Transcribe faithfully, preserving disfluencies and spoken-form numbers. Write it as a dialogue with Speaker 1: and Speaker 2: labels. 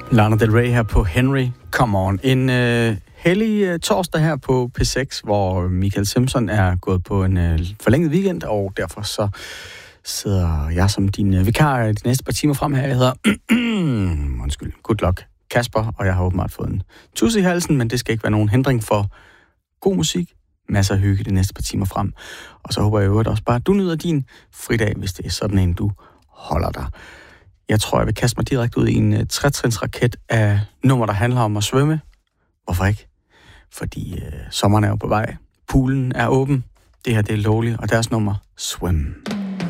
Speaker 1: Lana Del Rey her på Henry. Come on. En øh, hellig øh, torsdag her på P seks, hvor Michael Simpson er gået på en øh, forlænget weekend, og derfor så sidder jeg som din øh, vikar de næste par timer frem her. Jeg hedder, undskyld, good luck, Kasper, og jeg har åbenbart fået en tusse i halsen, men det skal ikke være nogen hindring for god musik, masser af hygge de næste par timer frem. Og så håber jeg jo også bare, at du nyder din fridag, hvis det er sådan en, du holder dig. Jeg tror, jeg vil kaste mig direkte ud i en uh, tretrinsraket af nummer, der handler om at svømme. Hvorfor ikke? Fordi uh, sommeren er jo på vej. Poolen er åben. Det her, det er lovligt. Og deres nummer, Swim.